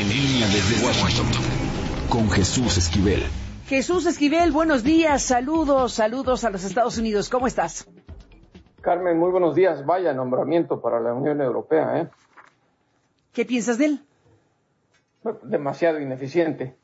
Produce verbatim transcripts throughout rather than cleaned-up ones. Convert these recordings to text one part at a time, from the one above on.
En línea desde Washington, con Jesús Esquivel. Jesús Esquivel, buenos días, saludos, saludos a los Estados Unidos. ¿Cómo estás? Carmen, muy buenos días. Vaya nombramiento para la Unión Europea, ¿eh? ¿Qué piensas de él? Demasiado ineficiente.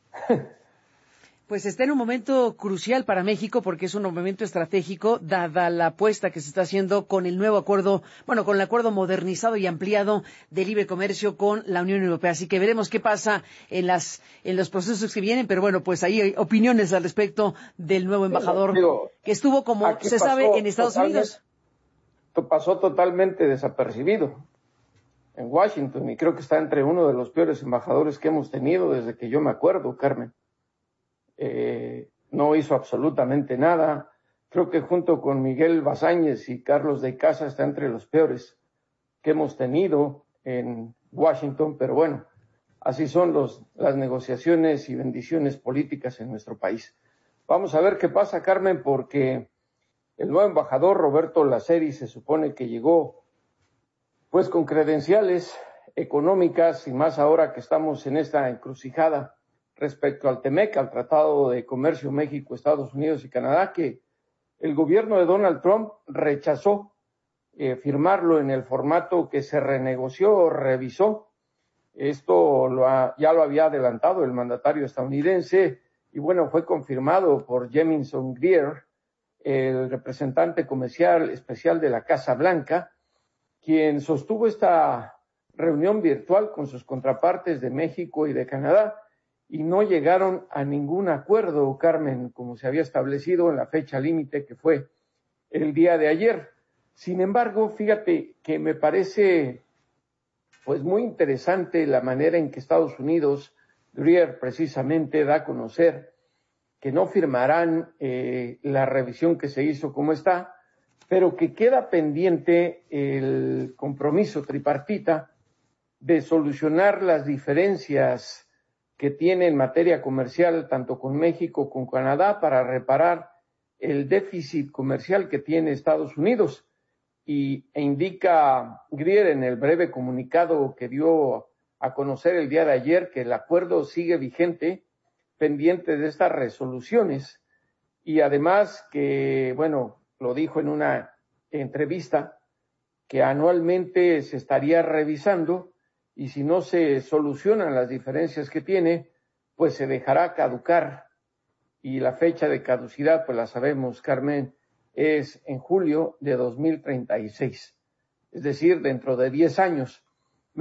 Pues está en un momento crucial para México porque es un momento estratégico, dada la apuesta que se está haciendo con el nuevo acuerdo, bueno, con el acuerdo modernizado y ampliado de libre comercio con la Unión Europea. Así que veremos qué pasa en las en los procesos que vienen, pero bueno, pues ahí hay opiniones al respecto del nuevo embajador Digo, que estuvo, como se sabe, en Estados Unidos. Pasó totalmente desapercibido en Washington y creo que está entre uno de los peores embajadores que hemos tenido desde que yo me acuerdo, Carmen. Eh, no hizo absolutamente nada. Creo que junto con Miguel Bazáñez y Carlos de Icaza está entre los peores que hemos tenido en Washington, pero bueno, así son los, las negociaciones y bendiciones políticas en nuestro país. Vamos a ver qué pasa, Carmen, porque el nuevo embajador Roberto Laceri se supone que llegó pues con credenciales económicas y más ahora que estamos en esta encrucijada respecto al TEMEC, al Tratado de Comercio México, Estados Unidos y Canadá, que el gobierno de Donald Trump rechazó eh, firmarlo en el formato que se renegoció o revisó. Esto lo ha, ya lo había adelantado el mandatario estadounidense y bueno, fue confirmado por Jamieson Greer, el representante comercial especial de la Casa Blanca, quien sostuvo esta reunión virtual con sus contrapartes de México y de Canadá, y no llegaron a ningún acuerdo, Carmen, como se había establecido en la fecha límite que fue el día de ayer. Sin embargo, fíjate que me parece pues muy interesante la manera en que Estados Unidos, Greer precisamente, da a conocer que no firmarán eh, la revisión que se hizo como está, pero que queda pendiente el compromiso tripartita de solucionar las diferencias que tiene en materia comercial tanto con México como con Canadá para reparar el déficit comercial que tiene Estados Unidos. Y e indica Greer en el breve comunicado que dio a conocer el día de ayer que el acuerdo sigue vigente, pendiente de estas resoluciones, y además que, bueno, lo dijo en una entrevista, que anualmente se estaría revisando y si no se solucionan las diferencias que tiene, pues se dejará caducar, y la fecha de caducidad, pues la sabemos, Carmen, es en julio de dos mil treinta y seis, es decir, dentro de diez años.